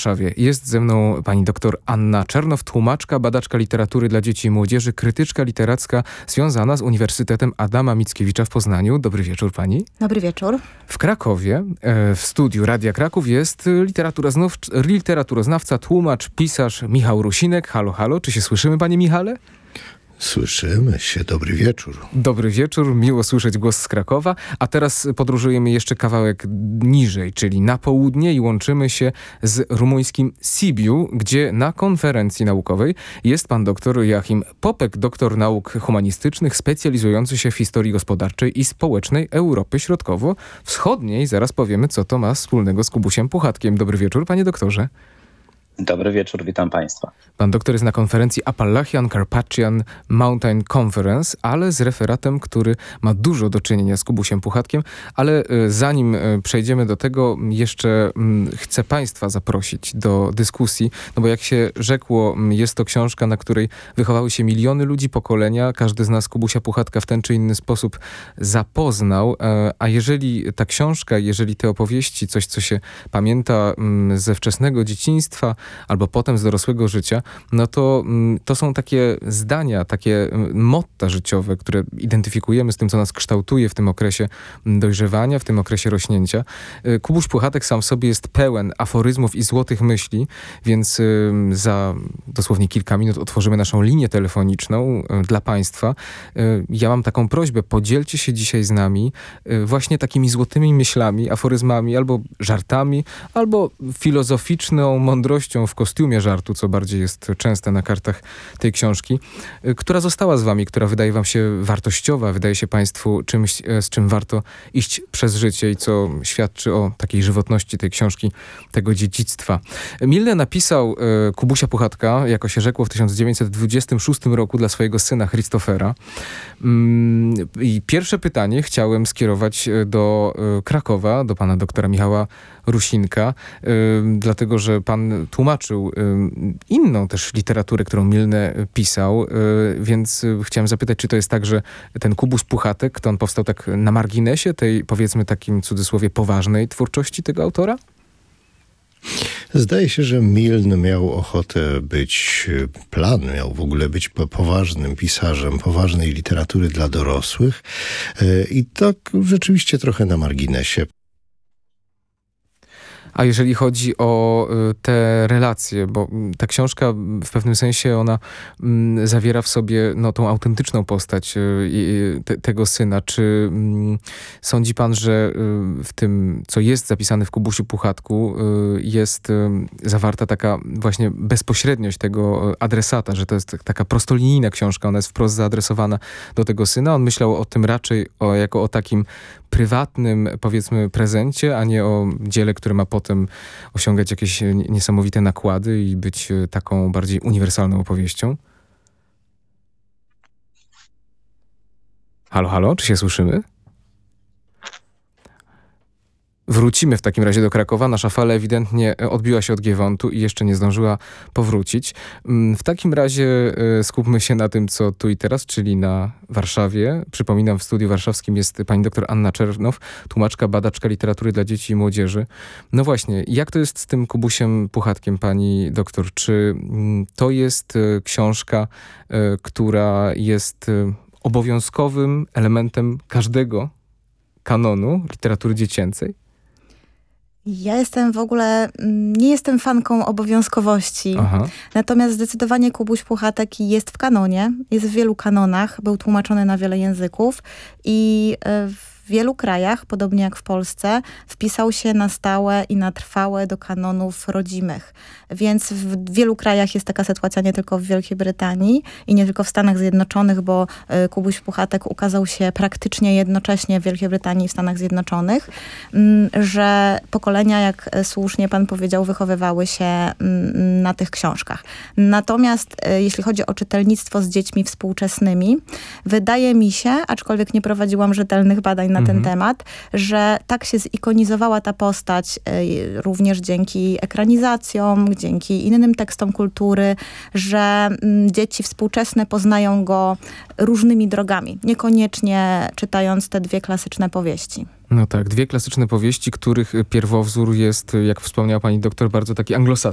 Warszawie. Jest ze mną pani doktor Anna Czernow, tłumaczka, badaczka literatury dla dzieci i młodzieży, krytyczka literacka związana z Uniwersytetem Adama Mickiewicza w Poznaniu. Dobry wieczór pani. Dobry wieczór. W Krakowie, w studiu Radia Kraków jest literaturoznawca, tłumacz, pisarz Michał Rusinek. Halo, halo, czy się słyszymy, panie Michale? Słyszymy się. Dobry wieczór. Dobry wieczór, miło słyszeć głos z Krakowa. A teraz podróżujemy jeszcze kawałek niżej, czyli na południe i łączymy się z rumuńskim Sibiu, gdzie na konferencji naukowej jest pan doktor Joachim Popek, doktor nauk humanistycznych, specjalizujący się w historii gospodarczej i społecznej Europy Środkowo-Wschodniej. Zaraz powiemy, co to ma wspólnego z Kubusiem Puchatkiem. Dobry wieczór, panie doktorze. Dobry wieczór, witam państwa. Pan doktor jest na konferencji Appalachian Carpathian Mountain Conference, ale z referatem, który ma dużo do czynienia z Kubusiem Puchatkiem. Ale zanim przejdziemy do tego, jeszcze chcę państwa zaprosić do dyskusji, no bo jak się rzekło, jest to książka, na której wychowały się miliony ludzi, pokolenia. Każdy z nas Kubusia Puchatka w ten czy inny sposób zapoznał. A jeżeli ta książka, jeżeli te opowieści, coś co się pamięta ze wczesnego dzieciństwa, albo potem z dorosłego życia, no to są takie zdania, takie motta życiowe, które identyfikujemy z tym, co nas kształtuje w tym okresie dojrzewania, w tym okresie rośnięcia. Kubuś Puchatek sam w sobie jest pełen aforyzmów i złotych myśli, więc za dosłownie kilka minut otworzymy naszą linię telefoniczną dla państwa. Ja mam taką prośbę, podzielcie się dzisiaj z nami właśnie takimi złotymi myślami, aforyzmami, albo żartami, albo filozoficzną mądrością w kostiumie żartu, co bardziej jest częste na kartach tej książki, która została z wami, która wydaje wam się wartościowa, wydaje się państwu czymś, z czym warto iść przez życie i co świadczy o takiej żywotności tej książki, tego dziedzictwa. Milne napisał Kubusia Puchatka, jako się rzekło, w 1926 roku dla swojego syna Christophera. I pierwsze pytanie chciałem skierować do Krakowa, do pana doktora Michała Rusinka, dlatego, że pan tłumaczył inną też literaturę, którą Milne pisał, więc chciałem zapytać, czy to jest tak, że ten Kubus Puchatek, to on powstał tak na marginesie tej, powiedzmy, takim cudzysłowie poważnej twórczości tego autora? Zdaje się, że Milne miał ochotę miał w ogóle być poważnym pisarzem poważnej literatury dla dorosłych i tak rzeczywiście trochę na marginesie. A jeżeli chodzi o te relacje, bo ta książka w pewnym sensie ona zawiera w sobie tą autentyczną postać tego syna. Czy sądzi pan, że w tym, co jest zapisane w Kubusiu Puchatku, jest zawarta taka właśnie bezpośredniość tego adresata, że to jest taka prostolinijna książka, ona jest wprost zaadresowana do tego syna. On myślał o tym raczej jako o takim prywatnym, powiedzmy, prezencie, a nie o dziele, które ma potem osiągać jakieś niesamowite nakłady i być taką bardziej uniwersalną opowieścią? Halo, halo, czy się słyszymy? Wrócimy w takim razie do Krakowa. Nasza fala ewidentnie odbiła się od Giewontu i jeszcze nie zdążyła powrócić. W takim razie skupmy się na tym, co tu i teraz, czyli na Warszawie. Przypominam, w studiu warszawskim jest pani doktor Anna Czernow, tłumaczka, badaczka literatury dla dzieci i młodzieży. No właśnie, jak to jest z tym Kubusiem Puchatkiem, pani doktor? Czy to jest książka, która jest obowiązkowym elementem każdego kanonu literatury dziecięcej? Ja nie jestem fanką obowiązkowości. Aha. Natomiast zdecydowanie Kubuś Puchatek jest w kanonie, jest w wielu kanonach, był tłumaczony na wiele języków i w wielu krajach, podobnie jak w Polsce, wpisał się na stałe i na trwałe do kanonów rodzimych. Więc w wielu krajach jest taka sytuacja, nie tylko w Wielkiej Brytanii i nie tylko w Stanach Zjednoczonych, bo Kubuś Puchatek ukazał się praktycznie jednocześnie w Wielkiej Brytanii i w Stanach Zjednoczonych, że pokolenia, jak słusznie pan powiedział, wychowywały się na tych książkach. Natomiast jeśli chodzi o czytelnictwo z dziećmi współczesnymi, wydaje mi się, aczkolwiek nie prowadziłam rzetelnych badań na ten temat, że tak się zikonizowała ta postać również dzięki ekranizacjom, dzięki innym tekstom kultury, że dzieci współczesne poznają go różnymi drogami, niekoniecznie czytając te dwie klasyczne powieści. No tak, dwie klasyczne powieści, których pierwowzór jest, jak wspomniała pani doktor, bardzo taki anglosaski.